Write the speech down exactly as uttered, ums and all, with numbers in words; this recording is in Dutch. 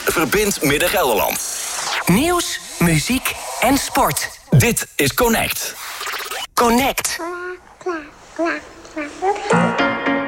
verbindt Midden-Gelderland. Nieuws, muziek en sport. Dit is Connect. Connect.